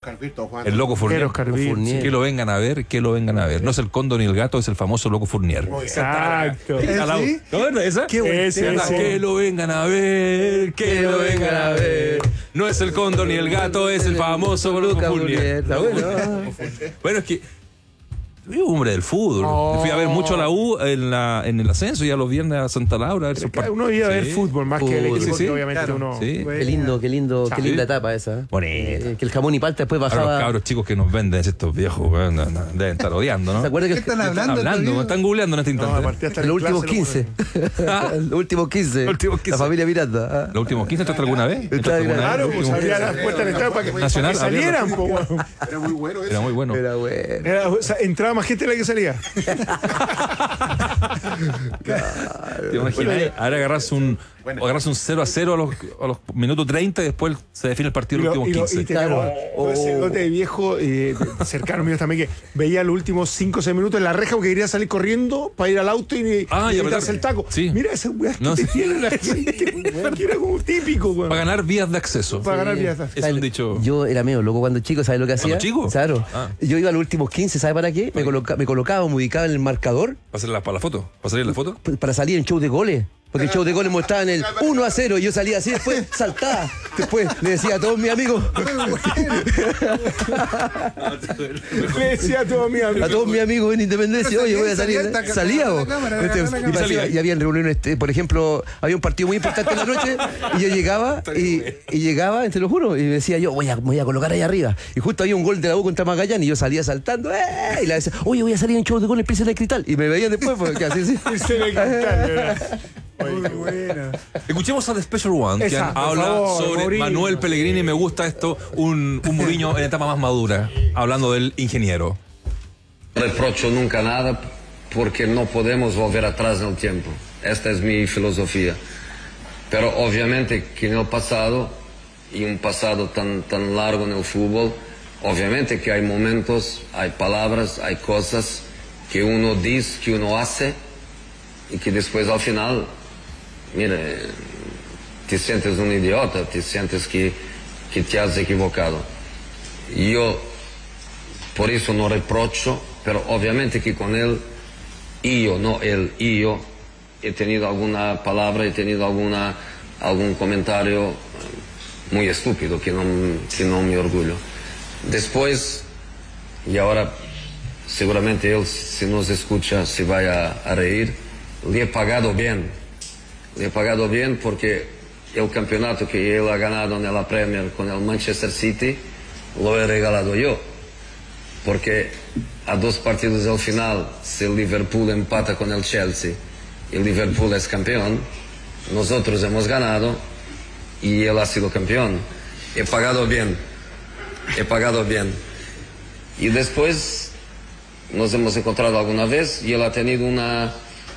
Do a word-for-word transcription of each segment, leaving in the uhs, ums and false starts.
El loco Fournier. Oscar Fournier. Que lo vengan a ver, que lo vengan a ver. No es el cóndor ni el gato, es el famoso loco Fournier. Exacto. ¿Sí? ¿No es esa? Qué bueno. Ese, ese. Que lo vengan a ver, que lo vengan a ver. No es el cóndor ni el gato, es el famoso loco Fournier. Está bueno. Bueno, es que soy un hombre del fútbol. Oh. Fui a ver mucho a la U en, la, en el ascenso, ya los viernes a Santa Laura. A ver esos part- Uno iba a ver Sí. fútbol más Fútbol, que el equipo, sí, sí. que obviamente Claro. uno... Sí. Qué lindo, qué lindo, qué linda etapa esa. Bonita. Eh, que el jamón y palta después Ahora los bajaba. cabros chicos que nos venden estos viejos, weón, no, no, deben estar odiando, ¿no? ¿Se acuerda que ¿Qué están hablando? Hablando, me están googleando en este No, instante. aparte hasta los en últimos clase lo quince? ponen. Los últimos quince. Los últimos quince. La familia Miranda. ah. ¿Los últimos quince entraste alguna vez? ¿Entraste alguna vez? Claro, ¿Los pues últimos abría quince? las puertas del estadio para que, para Nacional, que abría salieran, las- po, weón. Era muy bueno eso. Era muy bueno. Era bueno. Era, o sea, entraba más gente de la que salía. ¿Te imaginas? Ahora agarras un, Bueno. agarras un cero a cero a los, a los minutos treinta y después se define el partido Y, en los lo- y, lo- últimos y quince. teníamos Claro. todo ese Oh. lote de viejo eh, cercano mío también que veía los últimos cinco o seis minutos en la reja porque quería salir corriendo para ir al auto y, Ah, y ya, evitarse verdad. el taco. Sí. Mira esa weá que No, te sí. tiene la gente. Que era como típico, weón. Para ganar vías de acceso. Para ganar vías. Es un dicho. Yo era medio loco cuando chico, ¿sabes lo que hacía? ¿Cuando chico? Claro. Ah. Yo iba a los últimos quince, ¿sabes para qué? Me, coloca- me colocaba, me ubicaba en el marcador ¿Para hacer la, para la foto? ¿Para salir en la foto? p- para salir en show de goles. Porque el show de goles mostraban el uno a cero y yo salía así, después saltaba. Después le decía a todos mis amigos, Le decía a todos mis amigos. a todos mis amigos en Independencia, oye, voy a salir. Salía, salía, Salía, la vos. cámara, Este, la cámara. y, pasaba- y había reuniones, este, por ejemplo, había un partido muy importante en la noche y yo llegaba y, y llegaba, te lo juro, y decía yo, voy a, voy a colocar ahí arriba. Y justo había un gol de la U contra Magallanes y yo salía saltando, ¡eh! Y la decía, oye, voy a salir en show de goles, empieza el Cristal. Y me veían después, porque así, así. Se le encanta, ¿verdad? Muy buena. Escuchemos a The Special One, que Esa, por habla favor, sobre Mourinho. Manuel Pellegrini. Me gusta esto, un, un Mourinho en etapa más madura, hablando del ingeniero. No reprocho nunca nada porque no podemos volver atrás en el tiempo. Esta es mi filosofía. Pero obviamente que en el pasado, y un pasado tan, tan largo en el fútbol, obviamente que hay momentos, hay palabras, hay cosas que uno dice, que uno hace y que después al final, mire, te sientes un idiota, te sientes que, que te has equivocado. Y yo por eso no reprocho, pero obviamente que con él, y yo, no él, y yo, he tenido alguna palabra, he tenido alguna, algún comentario muy estúpido que no, que no me orgullo. Después, y ahora seguramente él, si nos escucha, se vaya a reír, le he pagado bien, le he pagado bien porque el campeonato que él ha ganado en la Premier con el Manchester City, lo he regalado yo. Porque a dos partidos del final, si el Liverpool empata con el Chelsea y el Liverpool es campeón, nosotros hemos ganado y él ha sido campeón. He pagado bien, he pagado bien. Y después nos hemos encontrado alguna vez y él ha tenido una,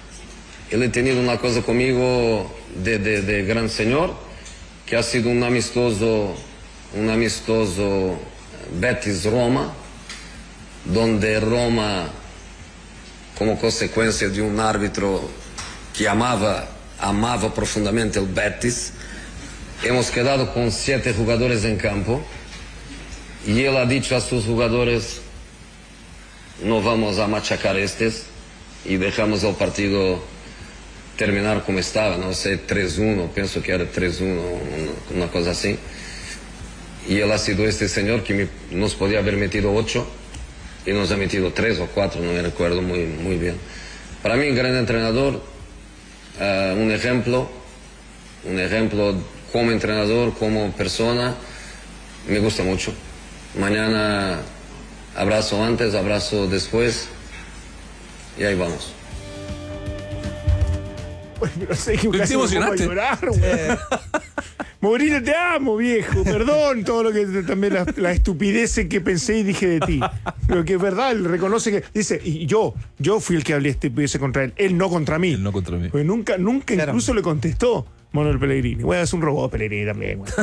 él ha tenido una cosa conmigo de, de, de gran señor, que ha sido un amistoso, un amistoso Betis-Roma, donde Roma, como consecuencia de un árbitro que amaba, amaba profundamente el Betis, hemos quedado con siete jugadores en campo y él ha dicho a sus jugadores, no vamos a machacar estos, y dejamos el partido terminar como estaba, no sé, tres uno, pienso que era tres uno, una, una cosa así. Y él ha sido este señor que me- nos podía haber metido ocho y nos ha metido tres o cuatro, no me recuerdo muy, muy bien. Para mí un gran entrenador, eh, un ejemplo, un ejemplo como entrenador, como persona, me gusta mucho. Mañana abrazo antes, abrazo después y ahí vamos. Uy, pero sé que Te casi me pongo a emocionaste. llorar, güey. Mourinho, te amo, viejo. Perdón todo lo que también la, la estupidez que pensé y dije de ti. Pero que es verdad, él reconoce que. Dice, y yo, yo fui el que hablé estupidez contra él. Él no contra mí. Él no contra mí. Porque nunca, nunca Claro. incluso le contestó Manuel Pellegrini. Bueno, es un robot Pellegrini también, güey.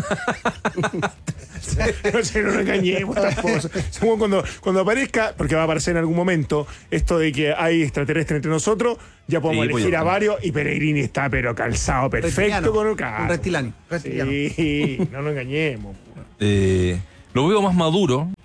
No sé, no nos engañemos tampoco. Según cuando, cuando aparezca, porque va a aparecer en algún momento, esto de que hay extraterrestres entre nosotros, ya podemos Sí, pues elegir ya a está. varios y Pellegrini está pero calzado perfecto Reptiliano, con el un carro. reptiliano, reptiliano. Sí, no nos engañemos. Eh, lo veo más maduro,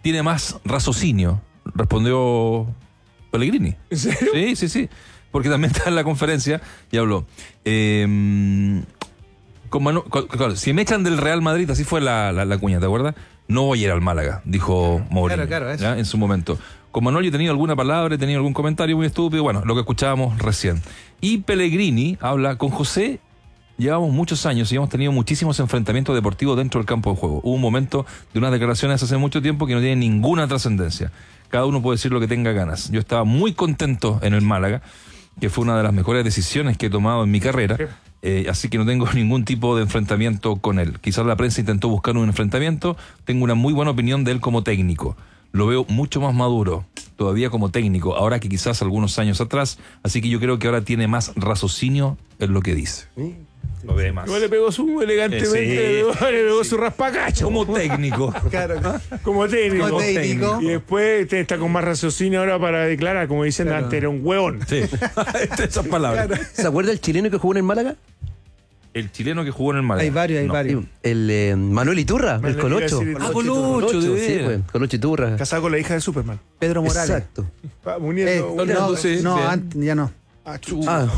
tiene más raciocinio, respondió Pellegrini. ¿En serio? Sí, sí, sí. Porque también está en la conferencia y habló. Eh, con Manu, con, con, si me echan del Real Madrid, así fue la, la, la cuña, ¿te acuerdas? No voy a ir al Málaga, dijo Mourinho. Claro, claro, eso. ¿Ya? En su momento. Con Manuel yo he tenido alguna palabra, he tenido algún comentario muy estúpido, bueno, lo que escuchábamos recién. Y Pellegrini habla con José. Llevamos muchos años y hemos tenido muchísimos enfrentamientos deportivos dentro del campo de juego. Hubo un momento de unas declaraciones hace mucho tiempo que no tienen ninguna trascendencia. Cada uno puede decir lo que tenga ganas. Yo estaba muy contento en el Málaga, que fue una de las mejores decisiones que he tomado en mi carrera, eh, así que no tengo ningún tipo de enfrentamiento con él. Quizás la prensa intentó buscar un enfrentamiento, tengo una muy buena opinión de él como técnico. Lo veo mucho más maduro, todavía como técnico, ahora que quizás algunos años atrás, así que yo creo que ahora tiene más raciocinio en lo que dice. ¿Sí? Lo ve más. Igual le pegó su elegantemente, Sí. le pegó, le pegó su raspacacho. Como técnico. Claro. Como técnico. Como técnico. Y después este está con más raciocinio ahora para declarar, como dicen, Claro. antes era un hueón. Sí, esas palabras. ¿Se acuerda el chileno que jugó en el Málaga? El chileno que jugó en el Málaga. Hay varios, hay No. varios. El eh, Manuel Iturra, Manuel el Colocho. iba a decir- Ah, Colocho, de sí, veras. pues, Colocho Iturra. Casado con la hija de Superman. Pedro Morales. Exacto. Pa- Eh, Uniendo, no, uniendo- no, sí, sí. antes, ya no. Ah, chu- Ah,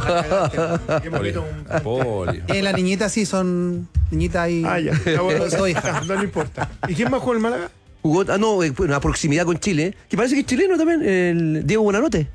qué bonito un- Poli. Eh, las niñitas sí son niñitas ahí. Ah, ya. Está bueno. Soy hija. No le importa. ¿Y quién más jugó en el Málaga? jugó, ah, no, eh, bueno, a proximidad con Chile, que parece que es chileno también, el Diego Buenanote.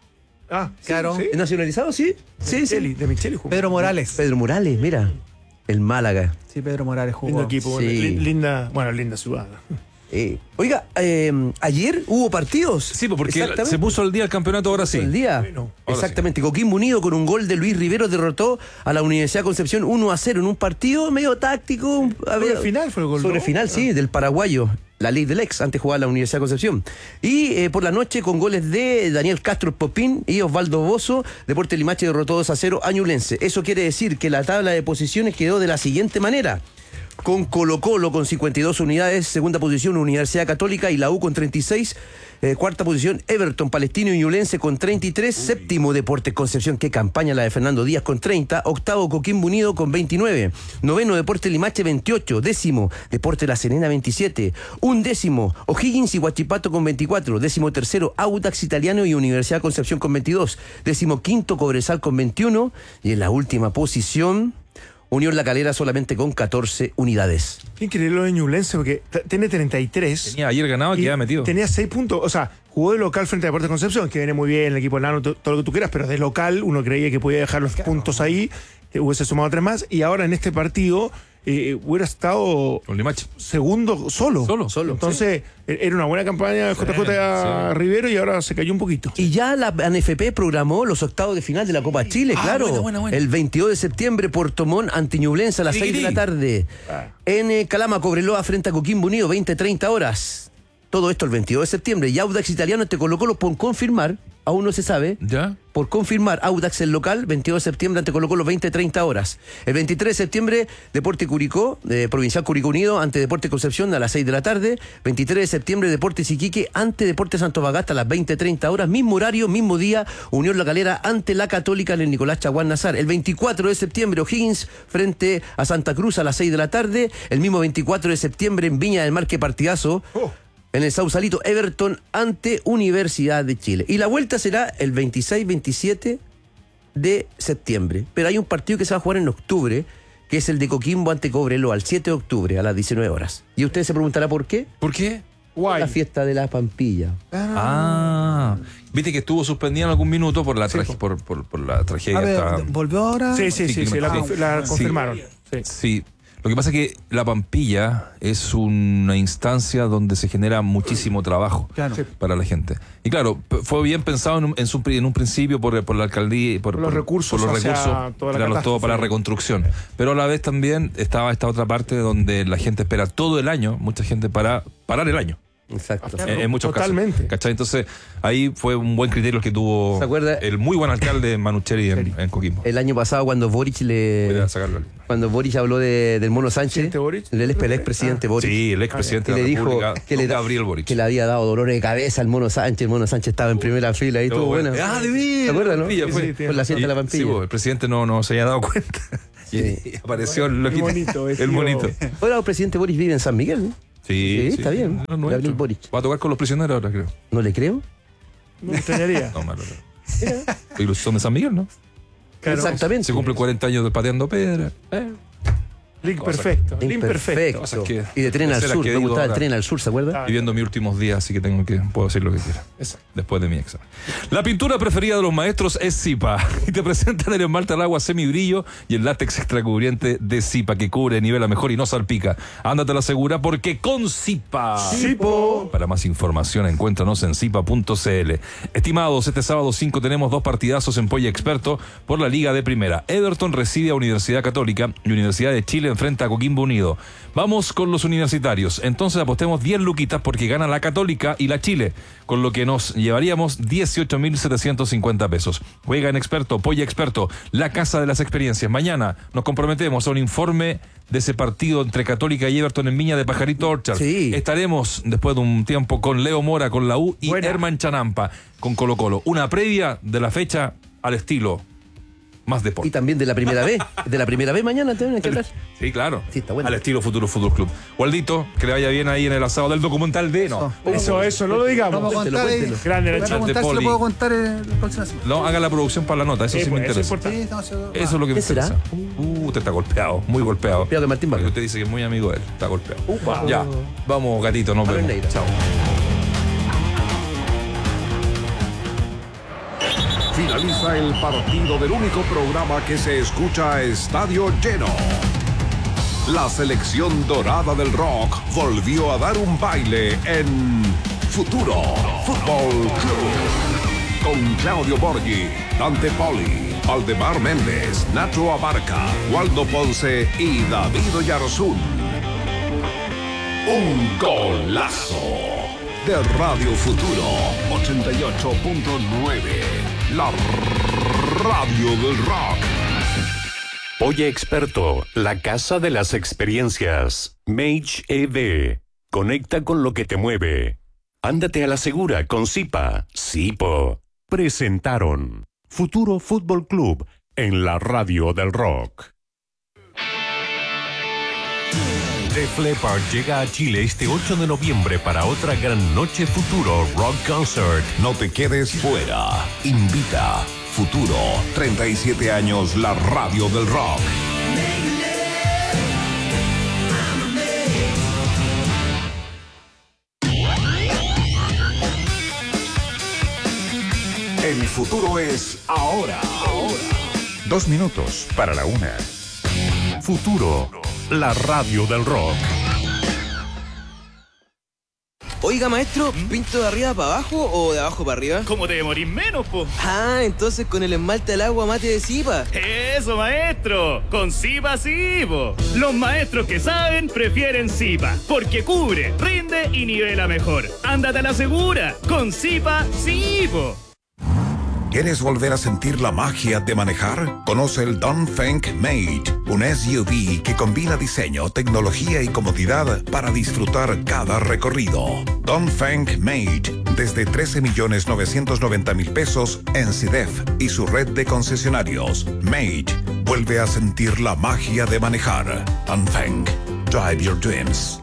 Ah, sí, Claro. sí. ¿Es nacionalizado? Sí, sí, Micheli, sí. de Micheli jugó. Pedro Morales. Pedro Morales, mira. El Málaga. Sí, Pedro Morales jugó. Lindo equipo. Sí. li- Linda, bueno, linda ciudad. Eh, oiga, eh, ayer hubo partidos. Sí, pues porque Exactamente. se puso al día el campeonato ahora sí. El día. Bueno, ahora Exactamente. Coquimbo Unido con un gol de Luis Rivero derrotó a la Universidad de Concepción uno a cero en un partido medio táctico. Sobre el final fue el gol, Sobre ¿no? final, sí, del paraguayo. La ley del ex, antes jugaba la Universidad de Concepción. Y eh, por la noche con goles de Daniel Castro Popín y Osvaldo Bozo, Deportes Limache derrotó dos a cero a Ñublense. Eso quiere decir que la tabla de posiciones quedó de la siguiente manera. Con Colo Colo con cincuenta y dos unidades, segunda posición Universidad Católica y la U con treinta y seis, eh, cuarta posición Everton, Palestino y Ñublense con treinta y tres, séptimo Deportes Concepción, qué campaña la de Fernando Díaz con treinta, octavo Coquimbo Unido con veintinueve, noveno Deportes Limache veintiocho, décimo Deportes La Serena veintisiete, undécimo O'Higgins y Huachipato con veinticuatro, décimo tercero Audax Italiano y Universidad Concepción con veintidós, décimo quinto Cobresal con veintiuno y en la última posición Unión La Calera solamente con catorce unidades. Increíble lo de Ñublense porque t- tiene treinta y tres. Tenía ayer ganado y y quedaba metido. Tenía seis puntos. O sea, jugó de local frente a Deportes Concepción, que viene muy bien, el equipo enano, to- todo lo que tú quieras, pero de local uno creía que podía dejar los puntos ahí, que hubiese sumado tres más, y ahora en este partido eh, hubiera estado Con Limache. segundo solo. Solo, solo, Entonces, e- era una buena campaña de J J sí. Rivero y ahora se cayó un poquito. Y ya la N F P programó los octavos de final de la Copa Chile, Ah, claro. buena, buena, buena. El veintidós de septiembre, Puerto Montt ante Ñublense a las seis de la tarde. Ah. En eh, Calama, Cobreloa frente a Coquimbo Unido, veinte treinta horas. Todo esto el veintidós de septiembre. Y Audax Italiano te Colo Colo por confirmar, aún no se sabe. ¿Ya? Por confirmar, Audax el local, veintidós de septiembre ante Colo Colo, veinte treinta horas. El veintitrés de septiembre, Deporte Curicó, eh, Provincial Curicó Unido ante Deporte Concepción a las seis de la tarde. veintitrés de septiembre, Deportes Iquique ante Deporte Antofagasta a las veinte treinta horas. Mismo horario, mismo día, Unión La Calera ante la Católica en el Nicolás Chaguán Nazar. El veinticuatro de septiembre, O'Higgins frente a Santa Cruz a las seis de la tarde. El mismo veinticuatro de septiembre en Viña del Mar, que partidazo. Oh. En el Sausalito, Everton ante Universidad de Chile. Y la vuelta será el veintiséis veintisiete de septiembre. Pero hay un partido que se va a jugar en octubre, que es el de Coquimbo ante Cobreloa, el siete de octubre a las diecinueve horas. Y usted se preguntará por qué. ¿Por qué? Guay. La fiesta de la Pampilla. Ah. Viste que estuvo suspendida en algún minuto por la, traje- por, por, por la tragedia. A ver, esta- ¿volvió ahora? Sí, sí, Sí, sí, que sí, me- la, sí. conf- la Sí. confirmaron. Sí. Sí. Lo que pasa es que la Pampilla es una instancia donde se genera muchísimo trabajo Claro. Sí. para la gente. Y claro, p- fue bien pensado en un, en su- en un principio por, por la alcaldía y por, Por los recursos por los hacia recursos, toda la claro, todo catástrofe. para la reconstrucción. Pero a la vez también estaba esta otra parte donde la gente espera todo el año, mucha gente para parar el año. Exacto. Claro, en, en muchos totalmente. casos. ¿Cachai? Entonces, ahí fue un buen criterio el que tuvo ¿Se acuerda? el muy buen alcalde Manucheri en, en Coquimbo. El año pasado cuando Boric Voy le... a sacarlo. Cuando Boric habló de, del Mono Sánchez, ¿Presidente Boric? el, ex- el expresidente Boric, Sí, el expresidente y de le la dijo República, que le, don da- Gabriel Boric. que le había dado dolores de cabeza al Mono Sánchez. El Mono Sánchez estaba en primera fila y estuvo buena. Ah, de veras. ¿Te acuerdas, no? Pampilla, fue. Sí, sí, Por la fiesta de la Y- Pampilla. Sí, pues, el presidente no, no se había dado cuenta. Y, Sí. y apareció el El loquito. monito, el vestido- monito. Ahora el presidente Boric vive en San Miguel, ¿no? Sí, Sí, está bien. no es nuestro. Gabriel Boric. Va a tocar con los prisioneros ahora, creo. ¿No le creo? Me extrañaría. No, malo. no. Son de San Miguel, ¿no? Claro. Exactamente. Se cumple cuarenta años de Pateando Piedra. Eh. Link Cosa- perfecto. Link Link perfecto. perfecto. Cosas que- Y de Tren al terceras Sur. que Me he ido gustaba el ahora. Tren al Sur, ¿se acuerda? Ah. Viviendo mis últimos días, así que tengo que puedo decir lo que quiera. Exacto. Después de mi examen. La pintura preferida de los maestros es Zipa. Y te presentan el esmalte al agua semibrillo y el látex extracubriente de Zipa que cubre, nivela mejor y no salpica. Ándate a la segura porque con Zipa. Zipo. Para más información, encuéntranos en zipa punto c l. Estimados, este sábado cinco tenemos dos partidazos en Polla Experto por la Liga de Primera. Everton recibe a Universidad Católica y Universidad de Chile enfrenta a Coquimbo Unido. Vamos con los universitarios. Entonces apostemos diez luquitas porque gana la Católica y la Chile, con lo que nos llevaríamos dieciocho mil setecientos cincuenta pesos. Juega en Experto, Polla Experto, la casa de las experiencias. Mañana nos comprometemos a un informe de ese partido entre Católica y Everton en Viña de Pajarito Orchard. Sí. Estaremos después de un tiempo con Leo Mora, con la U, y Buena. Herman Chanampa con Colo Colo. Una previa de la fecha al estilo más Y deporte. también de la primera vez. De la primera vez mañana también hay que hablar. Sí, claro. Sí, está bueno. Al estilo Futuro Fútbol Club. Waldito, que le vaya bien ahí en el asado del documental de... No, Eso, eso, no lo digamos. Vamos a Cuéntelo, contar. cuéntelo. eh, Grande, voy a Nacho. contar de si lo Poli. puedo contar el próxima semana. no, haga la producción para la nota, eso Sí, sí me pues, eso es interesa. importante. Sí, estamos haciendo- Eso es lo que me ¿Qué será? interesa. Uh, usted está golpeado, muy golpeado. Golpeado que Martín Porque Vargas. usted dice que es muy amigo de él, está golpeado. Upa. Ya, vamos gatito, nos A ver, vemos. Neira. Chao. Finaliza el partido del único programa que se escucha a estadio lleno. La selección dorada del rock volvió a dar un baile en Futuro Fútbol Club. Con Claudio Borghi, Dante Poli, Aldemar Méndez, Nacho Abarca, Waldo Ponce y David Oyarzún. Un golazo de Radio Futuro ochenta y ocho punto nueve. La radio del rock. Polla Experto, la casa de las experiencias. Mage E D. Conecta con lo que te mueve. Ándate a la segura con Zipa. Zipo. Presentaron Futuro Fútbol Club en la radio del rock. Def Leppard llega a Chile este ocho de noviembre para otra gran noche Futuro Rock Concert. No te quedes fuera. Invita Futuro. treinta y siete años la radio del rock. El futuro es ahora. Dos minutos para la una. Futuro, la radio del rock. Oiga, maestro, ¿pinto de arriba para abajo o de abajo para arriba? ¿Cómo te demorís menos, po? Ah, entonces con el esmalte al agua mate de Zipa. Eso, maestro. Con Zipa sí, po. Los maestros que saben prefieren Zipa, porque cubre, rinde y nivela mejor. Ándate a la segura. Con Zipa sí, po. ¿Quieres volver a sentir la magia de manejar? Conoce el Dongfeng Mate, un S U V que combina diseño, tecnología y comodidad para disfrutar cada recorrido. Dongfeng Mate, desde trece millones novecientos noventa mil pesos en C I D E F y su red de concesionarios. Mate, vuelve a sentir la magia de manejar. Dongfeng, drive your dreams.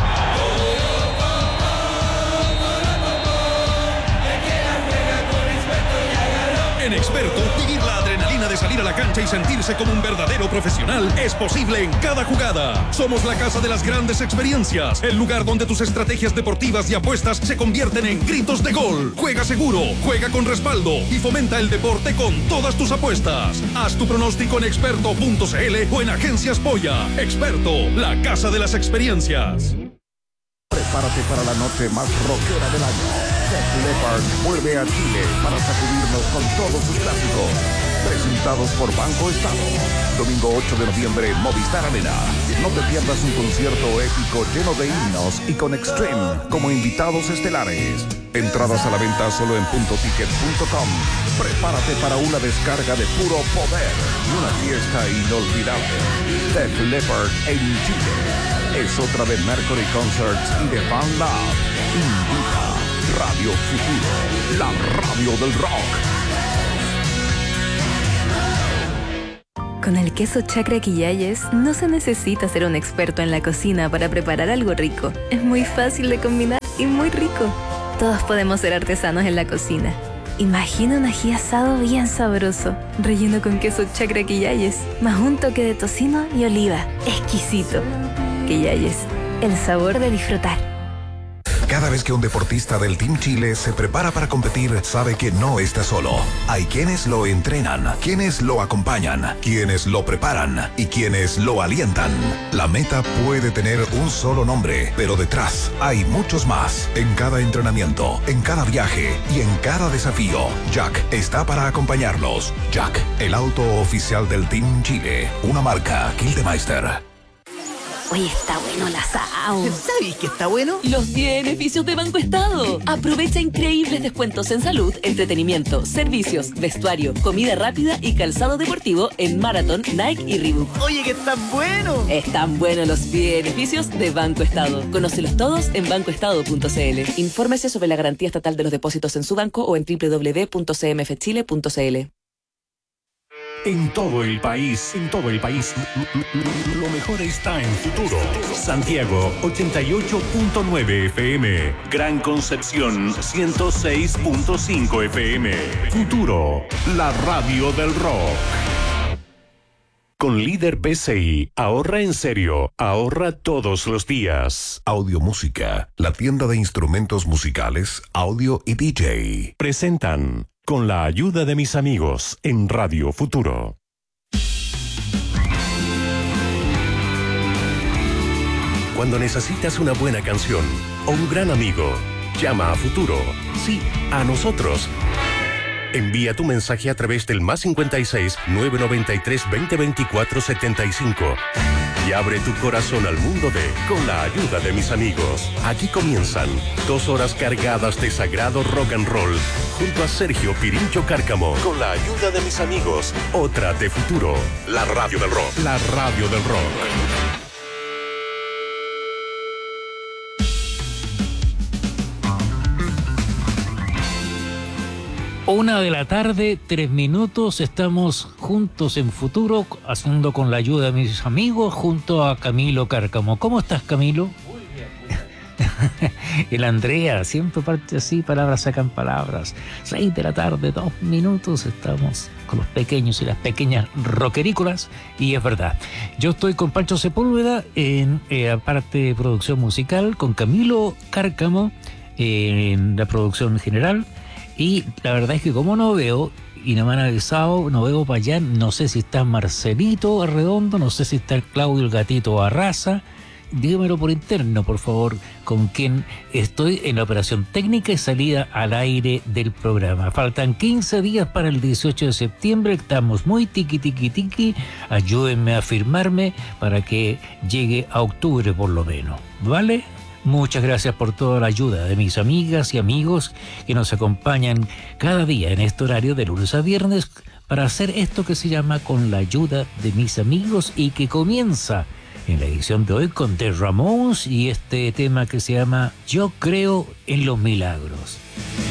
En Experto, vivir la adrenalina de salir a la cancha y sentirse como un verdadero profesional es posible en cada jugada. Somos la casa de las grandes experiencias, el lugar donde tus estrategias deportivas y apuestas se convierten en gritos de gol. Juega seguro, juega con respaldo y fomenta el deporte con todas tus apuestas. Haz tu pronóstico en experto punto c l o en Agencias Polla. Experto, la casa de las experiencias. Prepárate para la noche más rockera del año. Def Leppard vuelve a Chile para sacudirnos con todos sus clásicos. Presentados por Banco Estado. Domingo ocho de noviembre, Movistar Arena. No te pierdas un concierto épico lleno de himnos y con Extreme como invitados estelares. Entradas a la venta solo en punto ticket punto com. Prepárate para una descarga de puro poder y una fiesta inolvidable. Def Leppard en Chile. Es otra de Mercury Concerts y de Fan Lab. Invita Radio Futuro, la radio del rock. Con el queso Chacra Quillayes no se necesita ser un experto en la cocina para preparar algo rico. Es muy fácil de combinar y muy rico. Todos podemos ser artesanos en la cocina. Imagina un ají asado bien sabroso, relleno con queso Chacra Quillayes, más un toque de tocino y oliva. Exquisito. Quillayes, el sabor de disfrutar. Cada vez que un deportista del Team Chile se prepara para competir, sabe que no está solo. Hay quienes lo entrenan, quienes lo acompañan, quienes lo preparan y quienes lo alientan. La meta puede tener un solo nombre, pero detrás hay muchos más. En cada entrenamiento, en cada viaje y en cada desafío, Jack está para acompañarlos. Jack, el auto oficial del Team Chile, una marca Gildemeister. Oye, está bueno el asado. ¿Sabes qué está bueno? Los beneficios de Banco Estado. Aprovecha increíbles descuentos en salud, entretenimiento, servicios, vestuario, comida rápida y calzado deportivo en Marathon, Nike y Reebok. Oye, que están buenos. Están buenos los beneficios de Banco Estado. Conócelos todos en banco estado punto c l. Infórmese sobre la garantía estatal de los depósitos en su banco o en doble u doble u doble u punto c m f chile punto c l. En todo el país, en todo el país, lo mejor está en Futuro. Santiago, ochenta y ocho punto nueve F M. Gran Concepción, ciento seis punto cinco F M. Futuro, la radio del rock. Con Líder P C I, ahorra en serio, ahorra todos los días. Audio Música, la tienda de instrumentos musicales, audio y D J. Presentan Con la ayuda de mis amigos en Radio Futuro. Cuando necesitas una buena canción o un gran amigo, llama a Futuro. Sí, a nosotros. Envía tu mensaje a través del más cincuenta y seis, novecientos noventa y tres, veinte veinticuatro, setenta y cinco. Y abre tu corazón al mundo de Con la ayuda de mis amigos. Aquí comienzan dos horas cargadas de sagrado rock and roll junto a Sergio Pirincho Cárcamo. Con la ayuda de mis amigos. Otra de Futuro. La radio del rock. La radio del rock. Una de la tarde, tres minutos, estamos juntos en Futuro, haciendo Con la ayuda de mis amigos, junto a Camilo Cárcamo. ¿Cómo estás, Camilo? Muy bien. El Andrea, siempre parte así, palabras sacan palabras. Seis de la tarde, dos minutos, estamos con los pequeños y las pequeñas rockerícolas, y es verdad. Yo estoy con Pancho Sepúlveda en eh, parte de producción musical, con Camilo Cárcamo eh, en la producción general. Y la verdad es que como no veo, y no me han avisado, no veo para allá, no sé si está Marcelito Arredondo, no sé si está el Claudio el Gatito Barraza. Dígamelo por interno, por favor, con quién estoy en la operación técnica y salida al aire del programa. Faltan quince días para el dieciocho de septiembre, estamos muy tiqui tiqui tiqui. Ayúdenme a firmarme para que llegue a octubre por lo menos, ¿vale? Muchas gracias por toda la ayuda de mis amigas y amigos que nos acompañan cada día en este horario de lunes a viernes para hacer esto que se llama Con la ayuda de mis amigos, y que comienza en la edición de hoy con The Ramones y este tema que se llama Yo creo en los milagros.